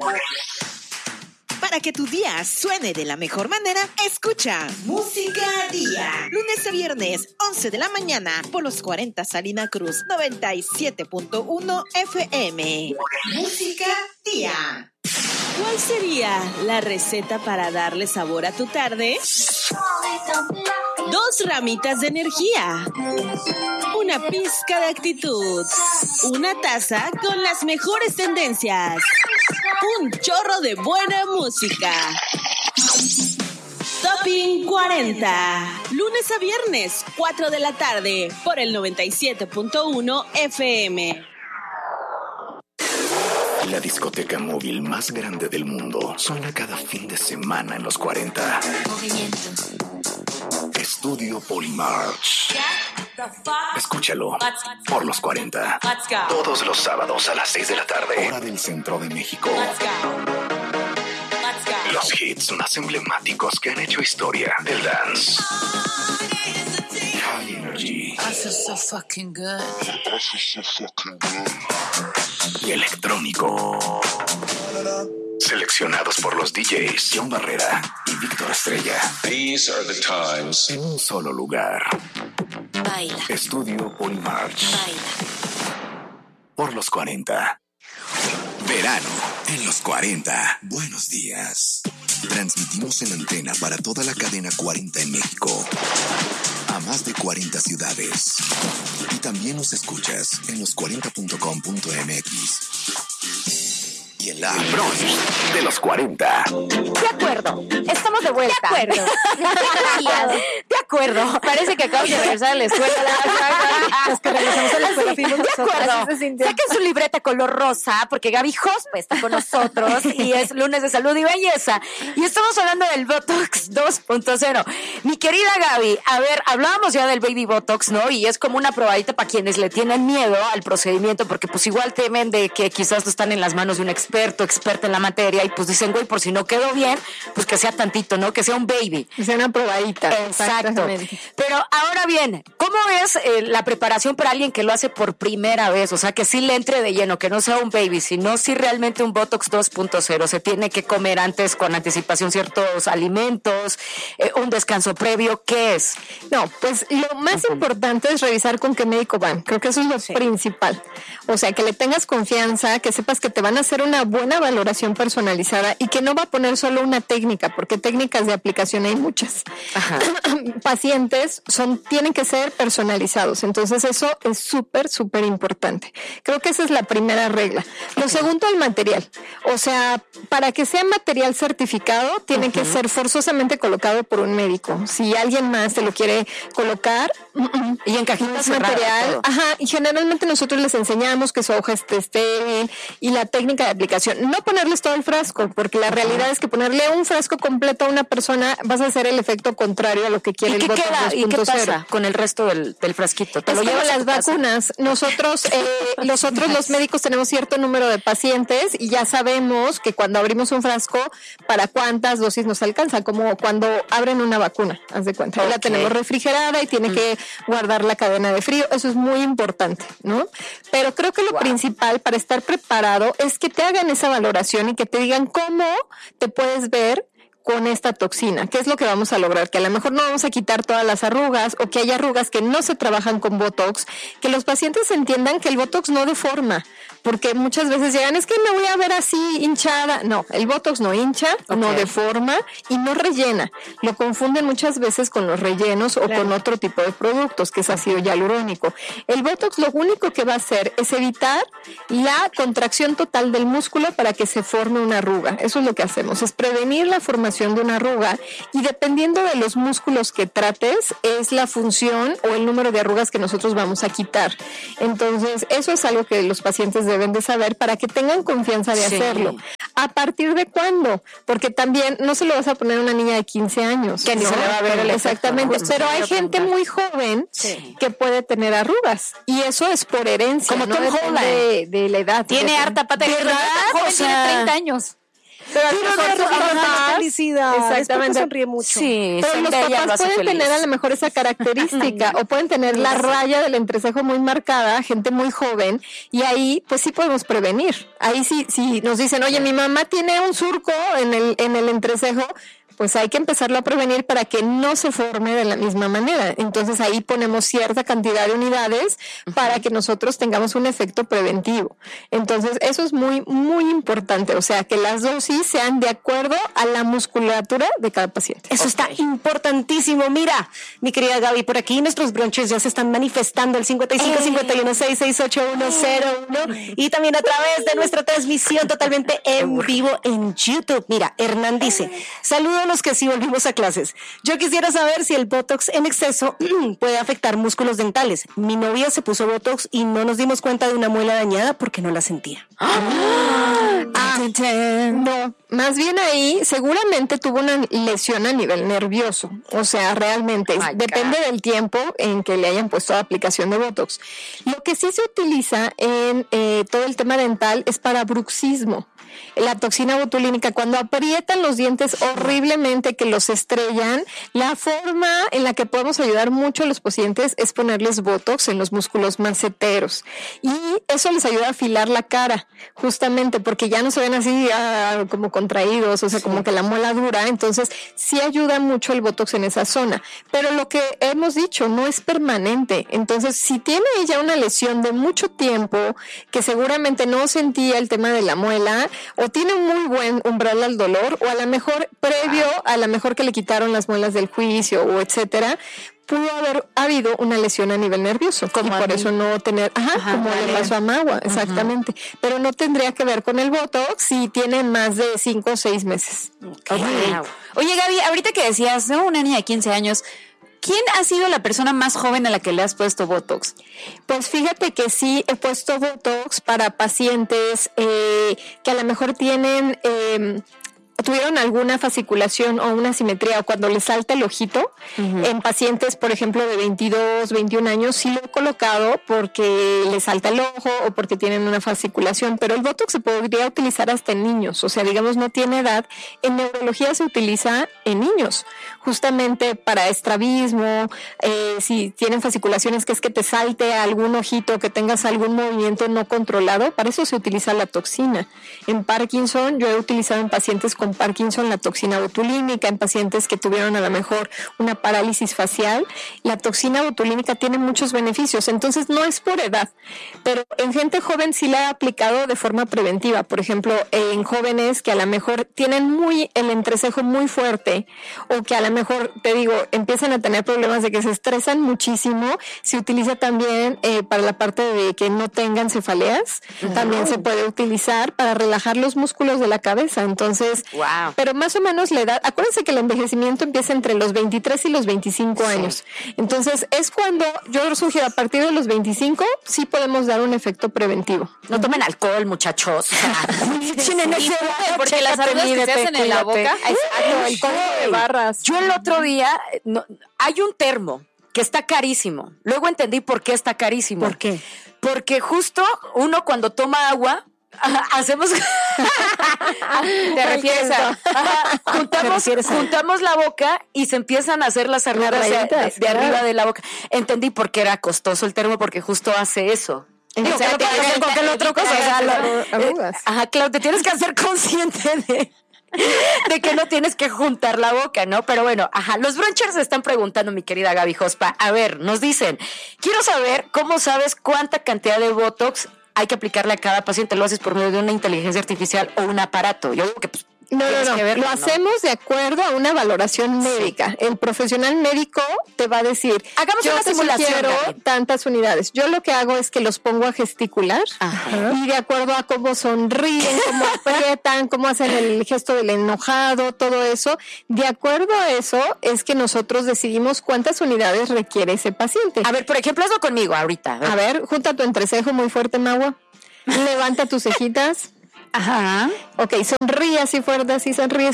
Para que tu día suene de la mejor manera, escucha Música Día. Lunes a viernes, 11 de la mañana, por los 40 Salina Cruz, 97.1 FM. Música Día. ¿Cuál sería la receta para darle sabor a tu tarde? 2 ramitas de energía, una pizca de actitud, una taza con las mejores tendencias, un chorro de buena música. Topping 40, lunes a viernes, 4 de la tarde, por el 97.1 FM. La discoteca móvil más grande del mundo suena cada fin de semana en los 40. Movimiento. Estudio Polymarch. Escúchalo por los 40. Todos los sábados a las 6 de la tarde, hora del centro de México. Los hits más emblemáticos que han hecho historia del dance. High Energy. I feel so fucking good. Y electrónico. Seleccionados por los DJs John Barrera y Víctor Estrella. These are the times. En un solo lugar. Baila. Estudio Polymarch. Baila. Por los 40. Verano en los 40. Buenos días. Transmitimos en antena para toda la cadena 40 en México. A más de 40 ciudades. Y también nos escuchas en los40.com.mx. Y en la brunch de los 40. De acuerdo, estamos de vuelta. De acuerdo. De acuerdo. Parece que acabamos de regresar a la escuela. Los que regresamos a la escuela fuimos De nosotros. acuerdo. Saquen su libreta color rosa porque Gaby Hospe está con nosotros y es lunes de salud y belleza. Y estamos hablando del Botox 2.0. Mi querida Gaby, a ver, hablábamos ya del Baby Botox, ¿no? Y es como una probadita para quienes le tienen miedo al procedimiento porque pues igual temen de que quizás no están en las manos de un experta en la materia y pues dicen, güey, por si no quedó bien, pues que sea tantito, ¿no? Que sea un baby. Es una probadita. Exacto. Pero ahora bien, ¿cómo es la preparación para alguien que lo hace por primera vez? O sea, que sí le entre de lleno, que no sea un baby, sino sí realmente un Botox 2.0. Se tiene que comer antes con anticipación ciertos alimentos, un descanso previo. ¿Qué es? No, pues lo más importante es revisar con qué médico van. Creo que eso es lo principal. O sea, que le tengas confianza, que sepas que te van a hacer una buena valoración personalizada y que no va a poner solo una técnica, porque técnicas de aplicación hay muchas. Ajá. Pacientes tienen que ser personalizados, entonces eso es súper importante. Creo que esa es la primera regla. Lo segundo, el material. O sea, para que sea material certificado, tiene que ser forzosamente colocado por un médico. Si alguien más te lo quiere colocar, y en cajitas material. Ajá, y generalmente nosotros les enseñamos que su hoja esté estéril y la técnica de aplicación. No ponerles todo el frasco, porque la realidad es que ponerle un frasco completo a una persona vas a hacer el efecto contrario a lo que quiere el Botox 2.0. ¿Y qué pasa con el resto del frasquito? ¿Te lo llevas a las vacunas? Nosotros, los médicos tenemos cierto número de pacientes y ya sabemos que cuando abrimos un frasco, para cuántas dosis nos alcanza, como cuando abren una vacuna, haz de cuenta. La tenemos refrigerada y tiene que guardar la cadena de frío. Eso es muy importante, ¿no? Pero creo que lo principal para estar preparado es que te hagan esa valoración y que te digan cómo te puedes ver con esta toxina. ¿Qué es lo que vamos a lograr? Que a lo mejor no vamos a quitar todas las arrugas o que hay arrugas que no se trabajan con Botox, que los pacientes entiendan que el Botox no deforma, porque muchas veces llegan, es que me voy a ver así hinchada. No, el Botox no hincha, no deforma y no rellena. Lo confunden muchas veces con los rellenos o con otro tipo de productos, que es ácido hialurónico. El Botox lo único que va a hacer es evitar la contracción total del músculo para que se forme una arruga. Eso es lo que hacemos, es prevenir la formación de una arruga y dependiendo de los músculos que trates es la función o el número de arrugas que nosotros vamos a quitar. Entonces eso es algo que los pacientes deben de saber para que tengan confianza de hacerlo. ¿A partir de cuándo? Porque también no se lo vas a poner a una niña de 15 años. Que ni se le va a ver el exactamente, pero hay gente muy joven que puede tener arrugas y eso es por herencia. Como no Tom Holland de la edad. Tiene harta pata de ¿verdad? joven, O sea, tiene 30 años. Pero a lo mejor sus papás- felicidad. Exactamente. Sonríe mucho. Sí, Pero los Zendaya lo papás hace pueden feliz. tener a lo mejor esa característica o pueden tener la raya del entrecejo muy marcada, gente muy joven, y ahí pues sí podemos prevenir. Ahí sí nos dicen, oye, mi mamá tiene un surco en el entrecejo, pues hay que empezarlo a prevenir para que no se forme de la misma manera. Entonces ahí ponemos cierta cantidad de unidades para que nosotros tengamos un efecto preventivo. Entonces eso es muy, muy importante. O sea, que las dosis sean de acuerdo a la musculatura de cada paciente. Eso está importantísimo. Mira, mi querida Gaby, por aquí nuestros brunches ya se están manifestando el 5551668101 y también a través de nuestra transmisión totalmente en vivo en YouTube. Mira, Hernán dice, salúdanos que sí volvimos a clases. Yo quisiera saber si el Botox en exceso puede afectar músculos dentales. Mi novia se puso Botox y no nos dimos cuenta de una muela dañada porque no la sentía. No, más bien ahí seguramente tuvo una lesión a nivel nervioso. O sea, realmente depende del tiempo en que le hayan puesto la aplicación de Botox. Lo que sí se utiliza en todo el tema dental es para bruxismo. La toxina botulínica, cuando aprietan los dientes horriblemente, que los estrellan, la forma en la que podemos ayudar mucho a los pacientes es ponerles Botox en los músculos maceteros. Y eso les ayuda a afilar la cara, justamente porque ya no se ven así como contraídos, o sea, como que la muela dura. Entonces, sí ayuda mucho el Botox en esa zona. Pero lo que hemos dicho, no es permanente. Entonces, si tiene ella una lesión de mucho tiempo, que seguramente no sentía el tema de la muela, o tiene un muy buen umbral al dolor, o a lo mejor previo, a lo mejor que le quitaron las muelas del juicio, o etcétera, pudo haber habido una lesión a nivel nervioso, como por eso no tener, como le pasó a Magua, exactamente, pero no tendría que ver con el Botox si tiene más de 5 o 6 meses. Wow. Oye, Gaby, ahorita que decías, ¿no? Una niña de 15 años, ¿quién ha sido la persona más joven a la que le has puesto Botox? Pues fíjate que sí he puesto Botox para pacientes que a lo mejor tuvieron alguna fasciculación o una simetría, o cuando les salta el ojito, en pacientes, por ejemplo, de 22, 21 años, sí lo he colocado porque les salta el ojo o porque tienen una fasciculación, pero el Botox se podría utilizar hasta en niños, o sea, digamos, no tiene edad. En neurología se utiliza en niños, justamente para estrabismo, si tienen fasciculaciones, que es que te salte algún ojito, que tengas algún movimiento no controlado, para eso se utiliza la toxina. En Parkinson, yo he utilizado en pacientes con Parkinson la toxina botulínica, en pacientes que tuvieron a lo mejor una parálisis facial. La toxina botulínica tiene muchos beneficios, entonces no es por edad, pero en gente joven sí la he aplicado de forma preventiva. Por ejemplo, en jóvenes que a lo mejor tienen el entrecejo muy fuerte, o que a lo mejor, te digo, empiezan a tener problemas de que se estresan muchísimo, se utiliza también para la parte de que no tengan cefaleas, también se puede utilizar para relajar los músculos de la cabeza. Entonces, pero más o menos la edad, acuérdense que el envejecimiento empieza entre los 23 y los 25 años. Entonces, es cuando yo sugiero a partir de los 25 sí podemos dar un efecto preventivo. No tomen alcohol, muchachos. Porque las arrugas que se hacen en la boca. Exacto, el combo de barras. Yo el otro día, hay un termo que está carísimo. Luego entendí por qué está carísimo. ¿Por qué? Porque justo uno cuando toma agua, hacemos... ¿Te refieres a? Juntamos la boca y se empiezan a hacer las arrugas de arriba de la boca. Entendí por qué era costoso el termo, porque justo hace eso. O sea, te hacer cualquier otra cosa. Claro, te tienes que hacer consciente de que no tienes que juntar la boca, ¿no? Pero bueno, los brunchers están preguntando, mi querida Gaby Jospa, a ver, nos dicen, quiero saber cómo sabes cuánta cantidad de Botox hay que aplicarle a cada paciente. ¿Lo haces por medio de una inteligencia artificial o un aparato? Yo digo que pues, No, lo hacemos de acuerdo a una valoración médica. El profesional médico te va a decir, hagamos una simulación, sugiero tantas unidades. Yo lo que hago es que los pongo a gesticular y de acuerdo a cómo sonríen, cómo aprietan, cómo hacen el gesto del enojado, todo eso, de acuerdo a eso es que nosotros decidimos cuántas unidades requiere ese paciente. A ver, por ejemplo, hazlo conmigo ahorita. A ver, junta tu entrecejo muy fuerte, Magua. Levanta tus cejitas. Ajá. Ok, sonríe así fuerte, así sonríe.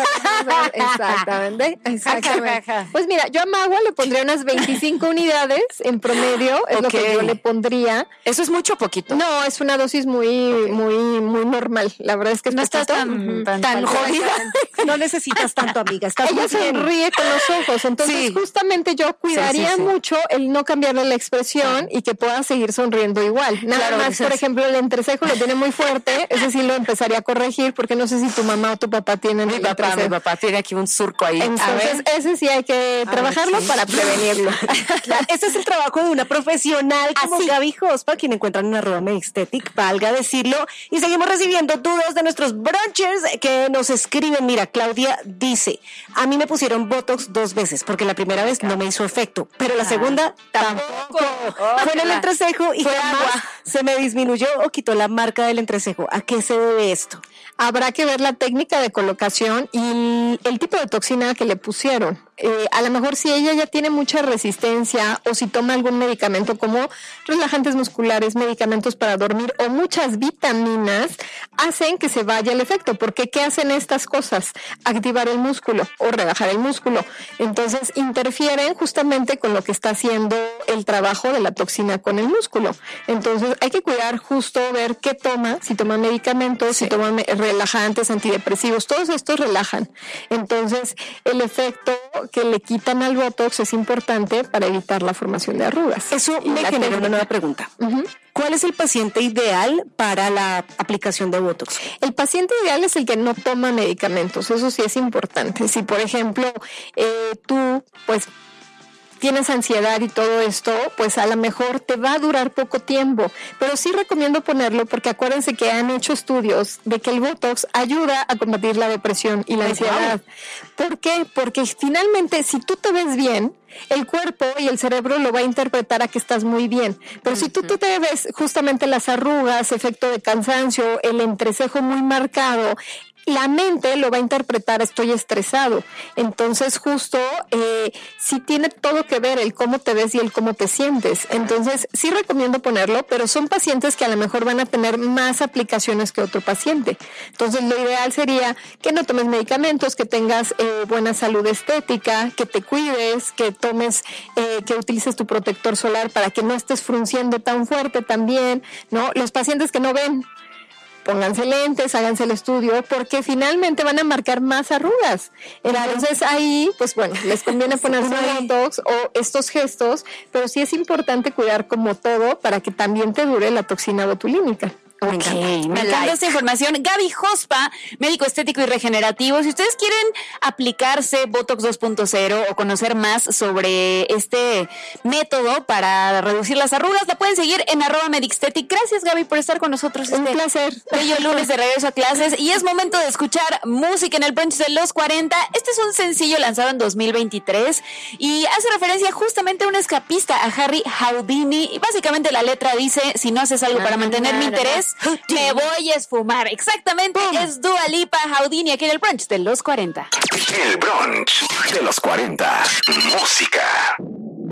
Exactamente. Pues mira, yo a Magua le pondría unas 25 unidades en promedio, es lo que yo le pondría. ¿Eso es mucho o poquito? No, es una dosis muy normal. La verdad es que no estás tan jodida. No necesitas tanto, amiga. Ella sonríe con los ojos. Entonces, justamente yo cuidaría mucho el no cambiarle la expresión y que pueda seguir sonriendo igual. Nada más, por ejemplo, el entrecejo lo tiene muy fuerte. Ese sí lo empezaría a corregir porque no sé si tu mamá o tu papá tienen mi papá tiene aquí un surco ahí. Entonces, ese sí hay que trabajarlo para prevenirlo. Ese es el trabajo de una profesional como Gaby Hospa, quien encuentran en @medixtetic, valga decirlo. Y seguimos recibiendo dudas de nuestros brunchers que nos escriben. Mira, Claudia dice, a mí me pusieron Botox 2 veces porque la primera vez no me hizo efecto, pero la segunda tampoco. Fue en el entrecejo y jamás se me disminuyó o quitó la marca del entrecejo. ¿A qué se debe esto? Habrá que ver la técnica de colocación y el tipo de toxina que le pusieron. A lo mejor si ella ya tiene mucha resistencia o si toma algún medicamento como relajantes musculares, medicamentos para dormir o muchas vitaminas, hacen que se vaya el efecto. Porque ¿qué hacen estas cosas? Activar el músculo o rebajar el músculo. Entonces interfieren justamente con lo que está haciendo el trabajo de la toxina con el músculo. Entonces hay que cuidar justo, ver qué toma, si toma medicamentos, si toma relajantes, antidepresivos, todos estos relajan. Entonces el efecto que le quitan al Botox es importante para evitar la formación de arrugas. Eso me genera una nueva pregunta. ¿Cuál es el paciente ideal para la aplicación de Botox? El paciente ideal es el que no toma medicamentos, eso sí es importante. Si, por ejemplo, tú, pues, tienes ansiedad y todo esto, pues a lo mejor te va a durar poco tiempo, pero sí recomiendo ponerlo porque acuérdense que han hecho estudios de que el Botox ayuda a combatir la depresión y la ansiedad. ¿Por qué? Porque finalmente si tú te ves bien, el cuerpo y el cerebro lo va a interpretar a que estás muy bien, pero si tú te ves justamente las arrugas, efecto de cansancio, el entrecejo muy marcado, la mente lo va a interpretar, estoy estresado. Entonces justo sí tiene todo que ver el cómo te ves y el cómo te sientes. Entonces sí recomiendo ponerlo, pero son pacientes que a lo mejor van a tener más aplicaciones que otro paciente. Entonces lo ideal sería que no tomes medicamentos, que tengas buena salud estética, que te cuides, que tomes, que utilices tu protector solar para que no estés frunciendo tan fuerte también, ¿no? Los pacientes que no ven, pónganse lentes, háganse el estudio, porque finalmente van a marcar más arrugas. Entonces ahí, pues bueno, les conviene ponerse Botox o estos gestos, pero sí es importante cuidar como todo para que también te dure la toxina botulínica. Me encanta esta información. Gaby Hospa, médico estético y regenerativo. Si ustedes quieren aplicarse Botox 2.0 o conocer más sobre este método para reducir las arrugas, la pueden seguir en @medixtetic. Gracias, Gaby, por estar con nosotros. Un placer. Bello lunes de regreso a clases y es momento de escuchar música en el brunch de los 40. Este es un sencillo lanzado en 2023 y hace referencia justamente a un escapista, a Harry Houdini. Y básicamente la letra dice, si no haces algo para mantener mi interés, me voy a esfumar. Exactamente, es Dua Lipa, Houdini, aquí en el brunch de los 40. El brunch de los 40. Música.